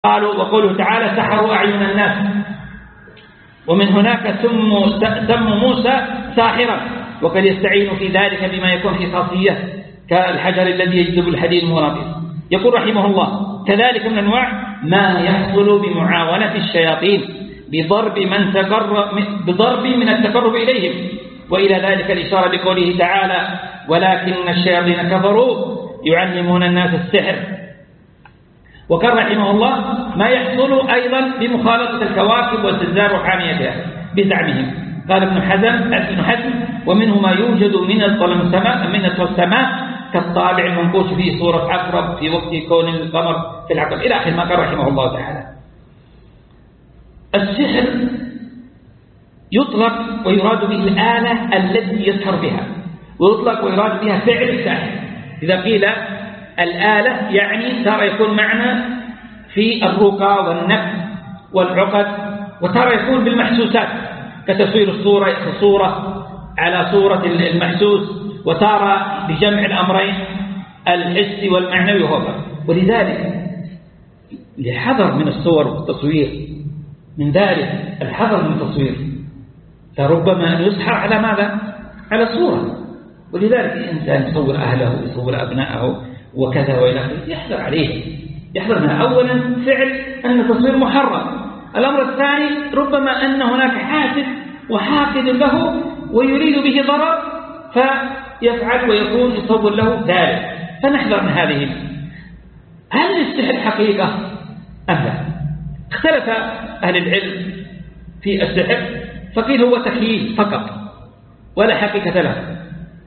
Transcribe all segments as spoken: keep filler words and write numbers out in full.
قالوا وقوله تعالى سحروا أعين الناس، ومن هناك سموا موسى ساحرا، وقد يستعين في ذلك بما يكون في خاصية كالحجر الذي يجذب الحديد المغناطيسي. يقول رحمه الله كذلك من أنواع ما يحصل بمعاونة الشياطين بضرب من تقرب بضرب من التقرب إليهم، وإلى ذلك الإشارة بقوله تعالى ولكن الشياطين كفروا يعلمون الناس السحر. وكان رحمه الله ما يحصل أيضا بمخالطة الكواكب واستزداد روحانيتها بزعمهم. قال ابن حزم ابن حزم ومنه ما يوجد من السماء من السماء كالطابع المنقوش في صورة عقرب في وقت كون القمر في العقرب إلى آخر ما قال رحمه الله تعالى. السحر يطلق ويراد به الآلة التي يسحر بها، ويطلق ويراد بها فعل الساحر. إذا قيل الآلة يعني ترى يكون معنى في الرقى والنفس والعقد، وترى يكون بالمحسوسات كتصوير الصورة صورة على صورة المحسوس، وترى بجمع الأمرين الحسي والمعنوي وهذا. ولذلك لحذر من الصور والتصوير، من ذلك الحذر من التصوير، فربما أن يسحر على ماذا؟ على الصورة. ولذلك الإنسان يصور أهله يصور أبنائه وكذا وإلى آخره، يحذر عليه، يحذر منها. أولا فعل أن التصوير محرم. الأمر الثاني ربما أن هناك حاسد وحاقد له ويريد به ضرر فيفعل ويكون يصور له ذلك، فنحذر من هذه. هل السحر حقيقة أم لا؟ اختلف أهل العلم في السحر، فقيل هو تخيل فقط ولا حقيقة له.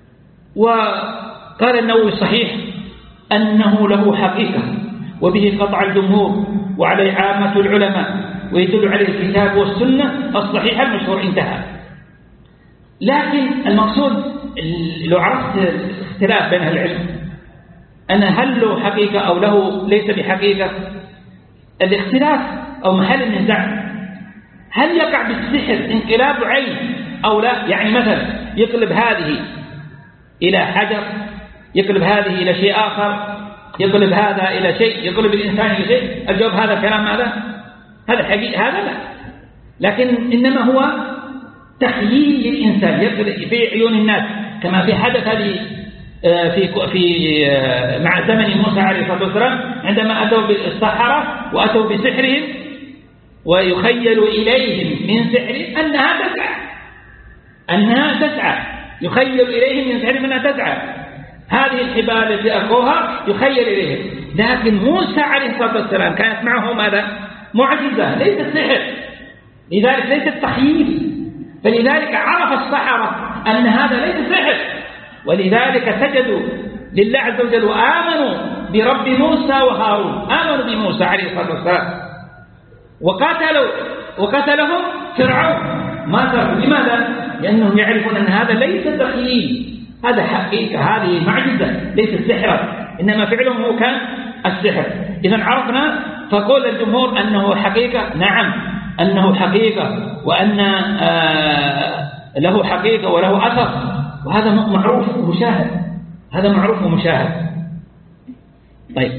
وقال النووي صحيح أنه له حقيقة، وبه قطع الجمهور وعليه عامة العلماء، ويدل عليه الكتاب والسنة الصحيحة المشهور انتهى. لكن المقصود لو عرفت اختلاف بين العلم أن هل له حقيقة أو له ليس بحقيقة، الاختلاف أو محل النزاع هل يقع بالسحر انقلاب عين أو لا. يعني مثلا يقلب هذه إلى حجر، يقلب هذه إلى شيء آخر، يقلب هذا إلى شيء، يقلب الإنسان إلى شيء. الجواب هذا الكلام هذا هذا حقيقي هذا لا، لكن إنما هو تخييل للإنسان يقلب في عيون الناس، كما في حدث هذه في في مع زمن موسى عليه الصلاة والسلام عندما أتوا بالسحرة وأتوا بسحرهم ويخيل إليهم من سحرهم أنها تسعى أنها تسعى يخيل إليهم من سحرهم أنها تسعى. هذه الحبال التي ألقوها يخيل إليهم، لكن موسى عليه الصلاة والسلام كانت معه ماذا؟ معجزة ليست سحر، لذلك ليست تخييل. فلذلك عرف السحرة أن هذا ليس سحر، ولذلك سجدوا لله عز وجل وآمنوا برب موسى وهارون، آمنوا بموسى عليه الصلاة والسلام، وقاتلوا وقتلهم فرعون ما تركوا. لماذا؟ لأنهم يعرفون أن هذا ليس تخييل، هذا حقيقة، هذه معجزة ليست سحرا، إنما فعلهم هو كان السحر. إذا عرفنا. فقول الجمهور أنه حقيقة، نعم أنه حقيقة، وأن آه له حقيقة وله أثر، وهذا معروف ومشاهد، هذا معروف ومشاهد. طيب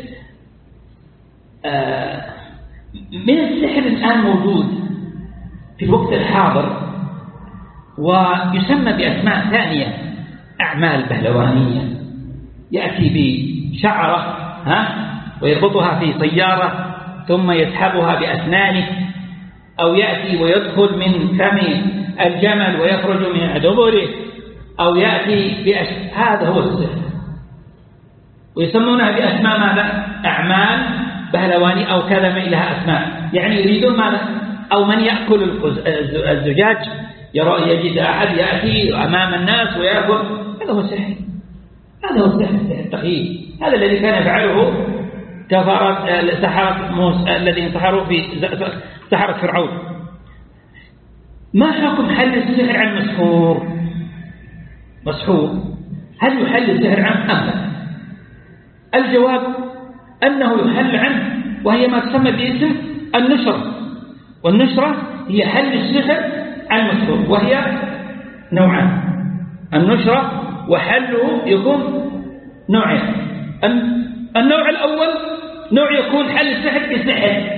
آه من السحر الآن موجود في الوقت الحاضر ويسمى بأسماء ثانية، أعمال بهلوانية، يأتي بشعرة ها ويربطها في سيارة ثم يسحبها بأسنانه، أو يأتي ويدخل من فم الجمل ويخرج من دبره، أو يأتي بأش... هذا هو السحر، ويسمونها بأسماء ماذا؟ أعمال بهلواني أو كذا ما لها أسماء. يعني يريدون ماذا؟ أو من يأكل الزجاج يرى يجد أحد يأتي أمام الناس ويأكل، هذا هو السحر، هذا هو السحر التخييل. هذا الذي كان يفعله كفرة سحرة موسى الذين سحروا في سحرة فرعون. ما حكم حل السحر عن مسحور؟ مسحور هل يحل السحر عنه أم لا؟ الجواب أنه يحل عنه، وهي ما تسمى باسم النشرة. والنشرة هي حل السحر عن مسحور، وهي نوعان، النشرة وحله يكون نوعين. النوع الأول نوع يكون حل السحر بسحر،